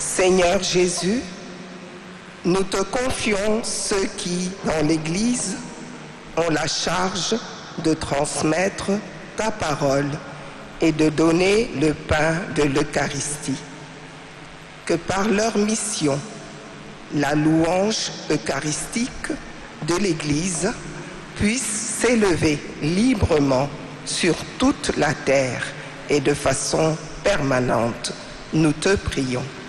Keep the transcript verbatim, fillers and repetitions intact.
Seigneur Jésus, nous te confions ceux qui, dans l'Église, ont la charge de transmettre ta parole et de donner le pain de l'Eucharistie. Que par leur mission, la louange eucharistique de l'Église puisse s'élever librement sur toute la terre et de façon permanente. Nous te prions.